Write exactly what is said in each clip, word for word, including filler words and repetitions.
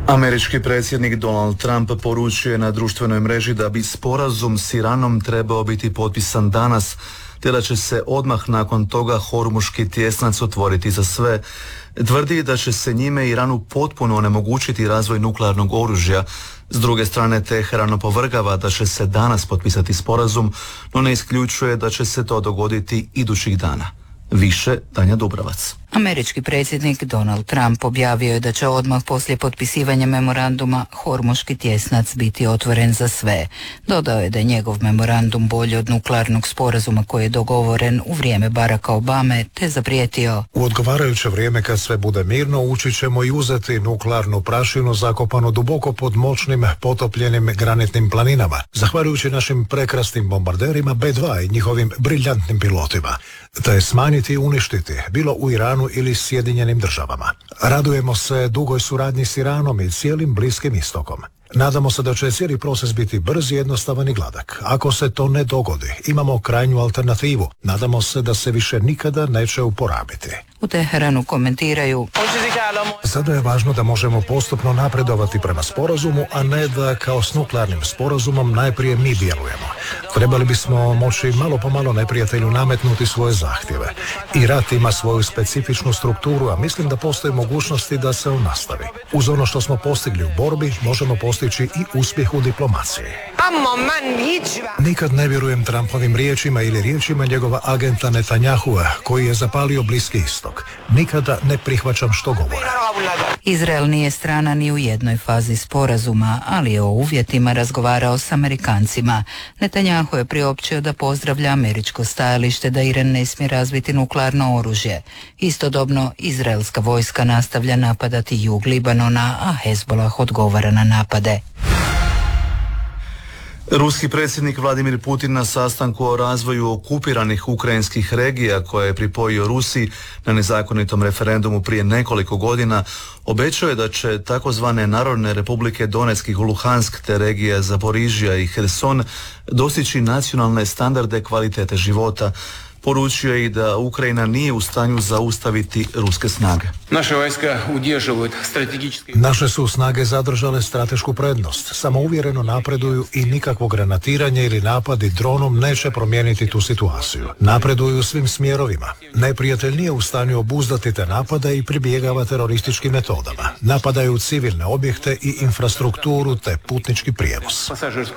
Američki predsjednik Donald Trump poručio je na društvenoj mreži da bi sporazum s Iranom trebao biti potpisan danas, te da će se odmah nakon toga Hormuški tjesnac otvoriti za sve. Tvrdi da će se njime Iranu potpuno onemogućiti razvoj nuklearnog oružja. S druge strane, Teheran opovrgava da će se danas potpisati sporazum, no ne isključuje da će se to dogoditi idućih dana. Više Tanja Dubravac. Američki predsjednik Donald Trump objavio je da će odmah poslije potpisivanja memoranduma Hormuški tjesnac biti otvoren za sve. Dodao je da je njegov memorandum bolji od nuklearnog sporazuma koji je dogovoren u vrijeme Baracka Obame, te zaprijetio: u odgovarajuće vrijeme kad sve bude mirno ući ćemo i uzeti nuklearnu prašinu zakopanu duboko pod moćnim potopljenim granitnim planinama, zahvaljujući našim prekrasnim bombarderima be dva i njihovim briljantnim pilotima, te smanjiti i uništiti, bilo u Iranu ili Sjedinjenim državama. Radujemo se dugoj suradnji s Iranom i cijelim Bliskim istokom. Nadamo se da će cijeli proces biti brz, jednostavan i gladak. Ako se to ne dogodi, imamo krajnju alternativu. Nadamo se da se više nikada neće uporabiti. U Teheranu komentiraju: sada je važno da možemo postupno napredovati prema sporazumu, a ne da kao s nuklearnim sporazumom najprije mi djelujemo. Trebali bismo moći malo po malo neprijatelju nametnuti svoje zahtjeve. I rat ima svoju specifičnu strukturu, a mislim da postoje mogućnosti da se on nastavi. Uz ono što smo postigli u borbi, možemo postići i uspjeh u diplomaciji. Nikad ne vjerujem Trumpovim riječima ili riječima njegova agenta Netanyahua, koji je zapalio Bliski istok. Nikada ne prihvaćam što govore. Izrael nije strana ni u jednoj fazi sporazuma, ali je o uvjetima razgovarao s Amerikancima. Netanjahu je priopćio da pozdravlja američko stajalište da Iran ne smije razviti nuklearno oružje. Istodobno, izraelska vojska nastavlja napadati jug Libanona, a Hezbollah odgovara na napade. Ruski predsjednik Vladimir Putin na sastanku o razvoju okupiranih ukrajinskih regija koje je pripojio Rusiji na nezakonitom referendumu prije nekoliko godina obećao je da će takozvane Narodne republike Donetsk i Luhansk te regije Zaporižja i Herson dostići nacionalne standarde kvalitete života. Poručio je i da Ukrajina nije u stanju zaustaviti ruske snage. Naše su snage zadržale stratešku prednost, samouvjereno napreduju i nikakvo granatiranje ili napadi dronom neće promijeniti tu situaciju. Napreduju svim smjerovima. Neprijatelj nije u stanju obuzdati te napade i pribjegava terorističkim metodama. Napadaju civilne objekte i infrastrukturu te putnički prijevoz.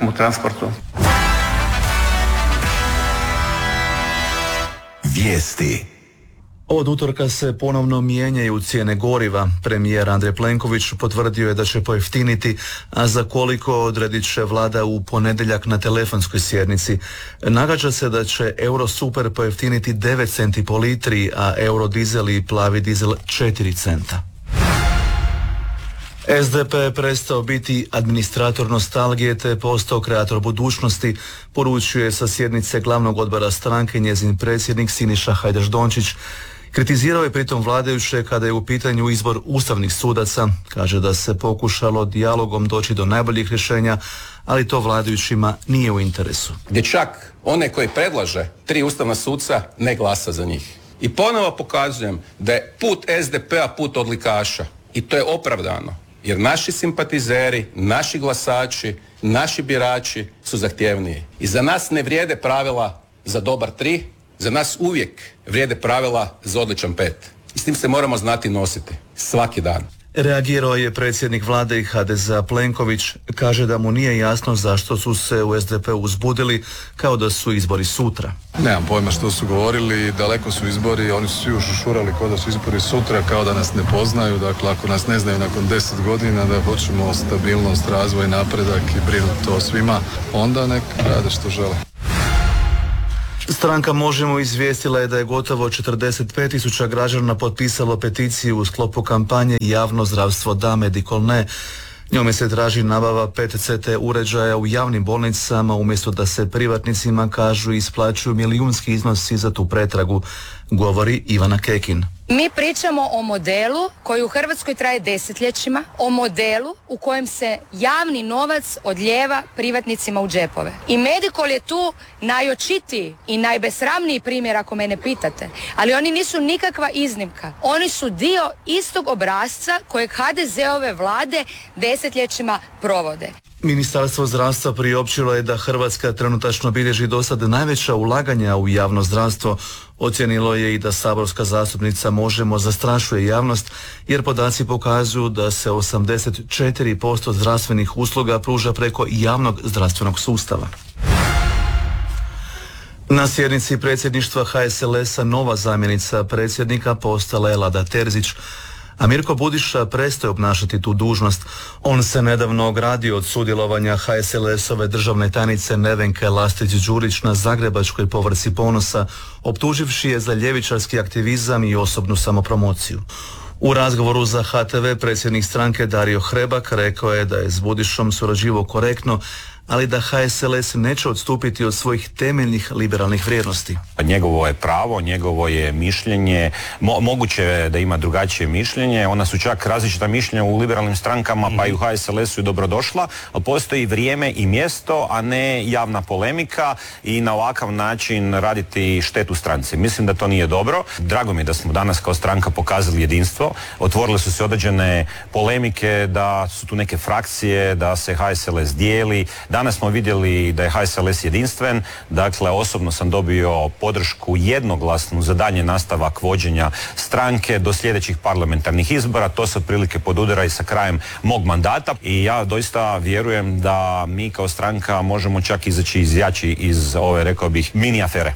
Vijesti. Od utorka se ponovno mijenjaju cijene goriva. Premijer Andrej Plenković potvrdio je da će pojeftiniti, a za koliko odredit će vlada u ponedjeljak na telefonskoj sjednici. Nagađa se da će Eurosuper pojeftiniti devet centi po litri, a Eurodizel i plavi dizel četiri centa. es de pe je prestao biti administrator nostalgije te postao kreator budućnosti, poručuje sa sjednice glavnog odbora stranke njezin predsjednik Siniša Hajdaš Dončić. Kritizirao je pritom vladajuće kada je u pitanju izbor ustavnih sudaca. Kaže da se pokušalo dijalogom doći do najboljih rješenja, ali to vladajućima nije u interesu. Gdje čak one koji predlaže tri ustavna suca ne glasa za njih. I ponovo pokazujem da je put es de pe-a put odlikaša. I to je opravdano. Jer naši simpatizeri, naši glasači, naši birači su zahtjevniji. I za nas ne vrijede pravila za dobar tri, za nas uvijek vrijede pravila za odličan pet. I s tim se moramo znati nositi. Svaki dan. Reagirao je predsjednik vlade i ha de zea Plenković. Kaže da mu nije jasno zašto su se u es de pe uzbudili kao da su izbori sutra. Nemam pojma što su govorili, daleko su izbori, oni su svi ušušurali kao da su izbori sutra, kao da nas ne poznaju. Dakle, ako nas ne znaju nakon deset godina da hoćemo stabilnost, razvoj, napredak i brinuti o svima, onda nek rade što žele. Stranka Možemo izvijestila je da je gotovo četrdeset pet tisuća građana potpisalo peticiju u sklopu kampanje Javno zdravstvo da, Medical ne. Njome se traži nabava pet ce te uređaja u javnim bolnicama umjesto da se privatnicima, kažu, isplaćuju milijunski iznosi za tu pretragu, govori Ivana Kekin. Mi pričamo o modelu koji u Hrvatskoj traje desetljećima, o modelu u kojem se javni novac odlijeva privatnicima u džepove. I Medikol je tu najočitiji i najbesramniji primjer ako mene pitate, ali oni nisu nikakva iznimka. Oni su dio istog obrasca kojeg ha de ze-ove vlade desetljećima provode. Ministarstvo zdravstva priopćilo je da Hrvatska trenutačno bilježi dosad najveća ulaganja u javno zdravstvo. Ocijenilo je i da saborska zastupnica Možemo zastrašuje javnost jer podaci pokazuju da se osamdeset četiri posto zdravstvenih usluga pruža preko javnog zdravstvenog sustava. Na sjednici predsjedništva ha es el es-a nova zamjenica predsjednika postala je Lada Terzić, a Mirko Budiša prestaje obnašati tu dužnost. On se nedavno ogradio od sudjelovanja ha es el es-ove državne tajnice Nevenke Lastić-Đurić na zagrebačkoj povrsi Ponosa, optuživši je za ljevičarski aktivizam i osobnu samopromociju. U razgovoru za ha te ve predsjednik stranke Dario Hrebak rekao je da je s Budišom surađivao korektno, ali da ha es el es neće odstupiti od svojih temeljnih liberalnih vrijednosti. Njegovo je pravo, njegovo je mišljenje, mo- moguće je da ima drugačije mišljenje, ona su čak različita mišljenja u liberalnim strankama, pa i u ha es el es-u je dobrodošla, ali postoji vrijeme i mjesto, a ne javna polemika i na ovakav način raditi štetu stranci. Mislim da to nije dobro. Drago mi je da smo danas kao stranka pokazali jedinstvo, otvorile su se određene polemike, da su tu neke frakcije, da se ha es el es dijeli. Danas smo vidjeli da je ha es el es jedinstven, dakle osobno sam dobio podršku jednoglasnu za dalje nastavak vođenja stranke do sljedećih parlamentarnih izbora. To se otprilike podudara i sa krajem mog mandata i ja doista vjerujem da mi kao stranka možemo čak izaći izjači iz ove, rekao bih, mini afere.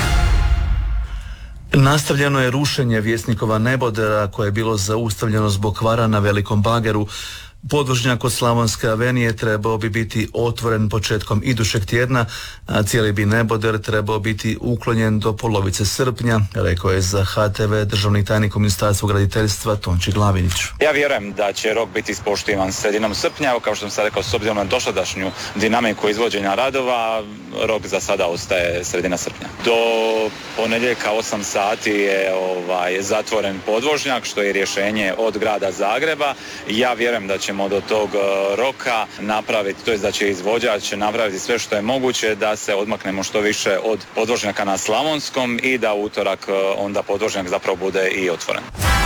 Nastavljeno je rušenje Vjesnikova nebodera koje je bilo zaustavljeno zbog kvara na Velikom bageru. Podvožnjak od Slavonske avenije trebao bi biti otvoren početkom idućeg tjedna, a cijeli bi neboder trebao biti uklonjen do polovice srpnja, rekao je za ha te ve državni tajnik u Ministarstvu graditeljstva Tonči Glavinić. Ja vjerujem da će rok biti ispoštivan sredinom srpnja, evo kao što sam sad rekao, s obzirom na dosadašnju dinamiku izvođenja radova, rok za sada ostaje sredina srpnja. Do ponedjeljka osam sati je ovaj, zatvoren podvožnjak, što je rješenje od grada Zagreba. Ja vjerujem da će do tog roka napraviti, to je da će izvođač napraviti sve što je moguće da se odmaknemo što više od podvožnjaka na Slavonskom i da u utorak onda podvožnjak zapravo bude i otvoren.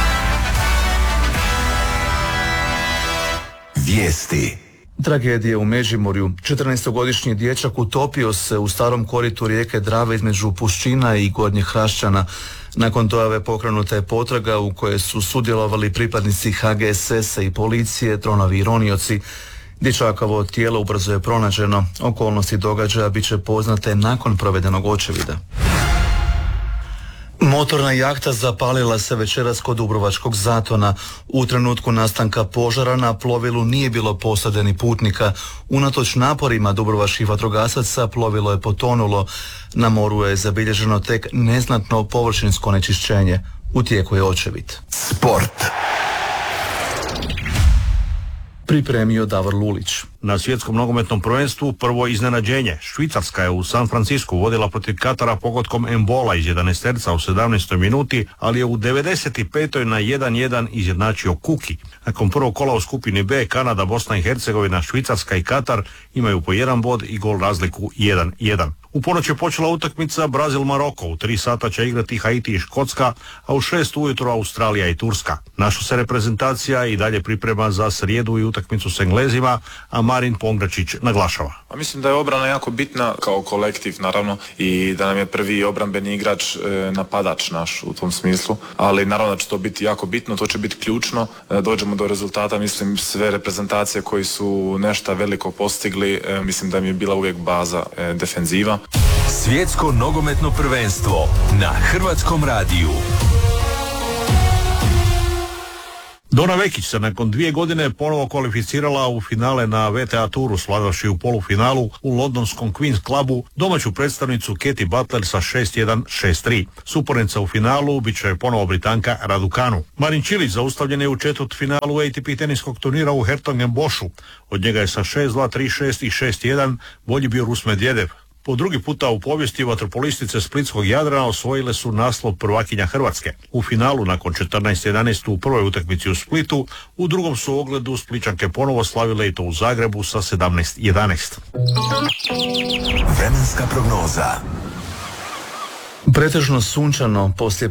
Vijesti. Tragedije u Međimurju. četrnaestogodišnji dječak utopio se u starom koritu rijeke Drave između Pušćina i Gornjeg Hrašćana. Nakon dojave pokrenuta je potraga u kojoj su sudjelovali pripadnici ha ge es es-a i policije, tronovi i ronioci. Dječakovo tijelo ubrzo je pronađeno. Okolnosti događaja bit će poznate nakon provedenog očevida. Motorna jahta zapalila se večeras kod Dubrovačkog Zatona. U trenutku nastanka požara na plovilu nije bilo posade ni putnika. Unatoč naporima dubrovačkih vatrogasaca plovilo je potonulo. Na moru je zabilježeno tek neznatno površinsko onečišćenje. U tijeku je očevid. Sport. Pripremio Davor Lulić. Na svjetskom nogometnom prvenstvu prvo iznenađenje. Švicarska je u San Francisku vodila protiv Katara pogodkom Embola iz jedanaesterca u sedamnaestoj minuti, ali je u devedeset petoj na jedan jedan izjednačio Kuki. Nakon prvog kola u skupini B, Kanada, Bosna i Hercegovina, Švicarska i Katar imaju po jedan bod i gol razliku jedan jedan. U ponoć je počela utakmica Brazil-Maroko, u tri sata će igrati Haiti i Škotska, a u šest ujutro Australija i Turska. Naša se reprezentacija i dalje priprema za srijedu i utakmicu s Englezima, a Marin Pongračić naglašava. A mislim da je obrana jako bitna kao kolektiv, naravno, i da nam je prvi obrambeni igrač e, napadač naš u tom smislu, ali naravno da će to biti jako bitno, to će biti ključno, e, dođemo do rezultata, mislim sve reprezentacije koji su nešto veliko postigli, e, mislim da mi je bila uvijek baza e, defenziva. Svjetsko nogometno prvenstvo na Hrvatskom radiju. Dona Vekić se nakon dvije godine ponovo kvalificirala u finale na ve te a turu, slavivši u polufinalu u londonskom Queen's Clubu domaću predstavnicu Katie Butler sa šest jedan šest tri. Suparnica u finalu bit će ponovo Britanka Raducanu. Marin Čilić zaustavljen je u četvrt finalu A T P teniskog turnira u Hertogenboschu. Od njega je sa šest dva, tri šest i šest jedan bolji bio Rus Medvedev. Po drugi puta u povijesti vaterpolistice splitskog Jadrana osvojile su naslov prvakinja Hrvatske. U finalu nakon četrnaest jedanaest u prvoj utakmici u Splitu, u drugom su ogledu Splićanke ponovo slavile i to u Zagrebu sa sedamnaest jedanaest. Vremenska prognoza. Pretežno sunčano poslije